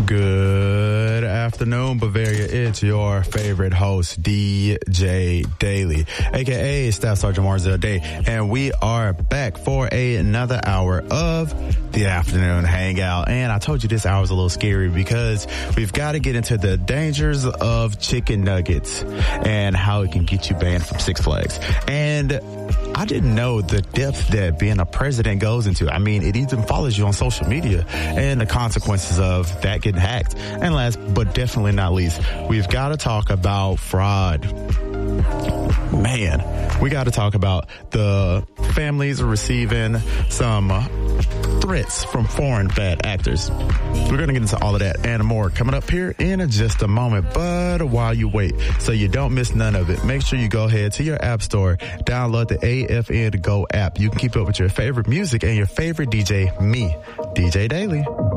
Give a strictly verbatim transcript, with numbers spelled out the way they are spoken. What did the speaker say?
Good afternoon, Bavaria. It's your favorite host, D J Daily, a k a. Staff Sergeant Marzell Day, and we are back for a, another hour of the afternoon hangout. And I told you this hour was a little scary because we've got to get into the dangers of chicken nuggets and how it can get you banned from Six Flags. And I didn't know the depth that being a president goes into. I mean, it even follows you on social media and the consequences of that getting hacked. And last but definitely not least, we've got to talk about fraud. Man, we got to talk about the families receiving some threats from foreign bad actors. We're going to get into all of that and more coming up here in just a moment. But while you wait, so you don't miss none of it, make sure you go ahead to your app store, download the A F N Go app. You can keep up with your favorite music and your favorite D J, me, D J Daily.